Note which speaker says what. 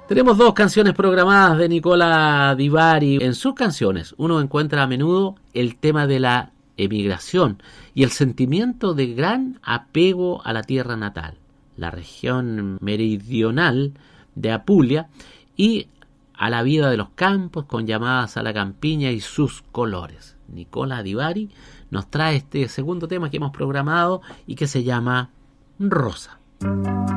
Speaker 1: Tenemos dos canciones programadas de Nicola Di Bari. En sus canciones uno encuentra a menudo el tema de la emigración y el sentimiento de gran apego a la tierra natal, la región meridional de Apulia y a la vida de los campos con llamadas a la campiña y sus colores. Nicola Di Bari nos trae este segundo tema que hemos programado y que se llama Rosa.